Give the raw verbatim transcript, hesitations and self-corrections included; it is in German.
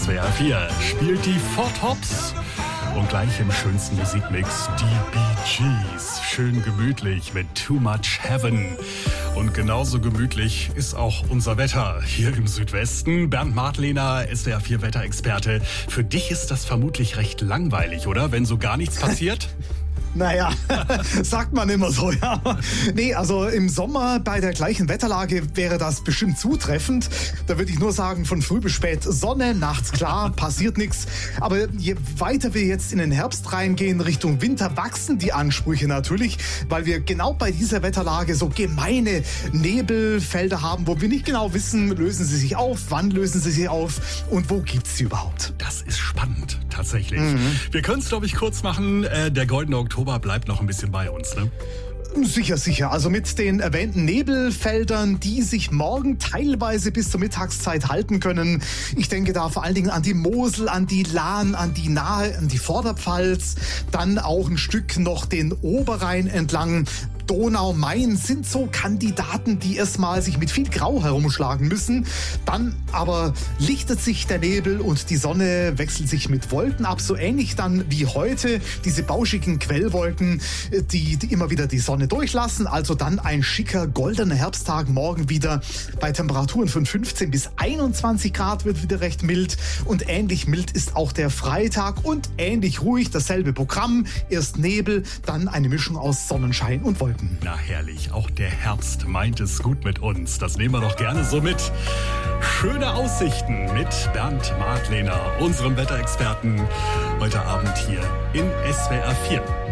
S W R vier spielt die Four Tops. Und gleich im schönsten Musikmix die Bee Gees. Schön gemütlich mit Too Much Heaven. Und genauso gemütlich ist auch unser Wetter hier im Südwesten. Bernd Martlehner, S W R vier Wetterexperte. Für dich ist das vermutlich recht langweilig, oder? Wenn so gar nichts passiert? Naja, sagt man immer so, ja. Nee, also im Sommer bei der gleichen Wetterlage wäre das bestimmt zutreffend. Da würde ich nur sagen, von früh bis spät Sonne, nachts klar, passiert nichts. Aber je weiter wir jetzt in den Herbst reingehen, Richtung Winter, wachsen die Ansprüche natürlich, weil wir genau bei dieser Wetterlage so gemeine Nebelfelder haben, wo wir nicht genau wissen, lösen sie sich auf, wann lösen sie sich auf und wo gibt's sie überhaupt. Das ist spannend, tatsächlich. Mhm. Wir können es, glaube ich, kurz machen. Äh, der goldene Oktober bleibt noch ein bisschen bei uns, ne? Sicher, sicher. Also mit den erwähnten Nebelfeldern, die sich morgen teilweise bis zur Mittagszeit halten können. Ich denke da vor allen Dingen an die Mosel, an die Lahn, an die Nahe, an die Vorderpfalz, dann auch ein Stück noch den Oberrhein entlang. Donau, Main sind so Kandidaten, die erstmal sich mit viel Grau herumschlagen müssen. Dann aber lichtet sich der Nebel und die Sonne wechselt sich mit Wolken ab. So ähnlich dann wie heute diese bauschigen Quellwolken, die, die immer wieder die Sonne durchlassen. Also dann ein schicker goldener Herbsttag morgen wieder bei Temperaturen von fünfzehn bis einundzwanzig Grad, wird wieder recht mild. Und ähnlich mild ist auch der Freitag und ähnlich ruhig dasselbe Programm. Erst Nebel, dann eine Mischung aus Sonnenschein und Wolken. Na herrlich, auch der Herbst meint es gut mit uns. Das nehmen wir doch gerne so mit. Schöne Aussichten mit Bernd Martlehner, unserem Wetterexperten, heute Abend hier in S W R vier.